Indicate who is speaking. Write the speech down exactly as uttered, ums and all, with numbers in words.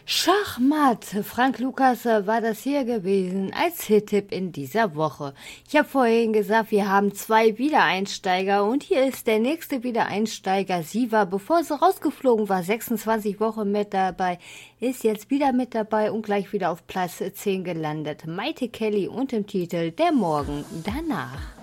Speaker 1: Schachmatt, Frank Lukas äh, war das hier gewesen als Hit-Tipp in dieser Woche. Ich habe vorhin gesagt, wir haben zwei Wiedereinsteiger und hier ist der nächste Wiedereinsteiger. Sie war, bevor sie rausgeflogen war, sechsundzwanzig Wochen mit dabei, ist jetzt wieder mit dabei und gleich wieder auf Platz zehn gelandet. Maite Kelly und im Titel Der Morgen danach.